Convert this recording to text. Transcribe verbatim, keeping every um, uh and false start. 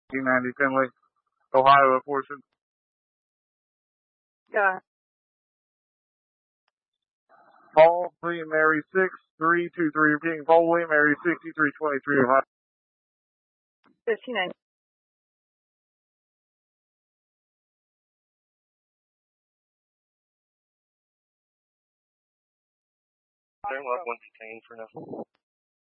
T ninety Finley, Ohio, portion. Yeah. Paul, William Mary six three two three, repeating Paul, William Mary sixty-three twenty-three, Ohio. fifteen ninety. Turn left one detained for now.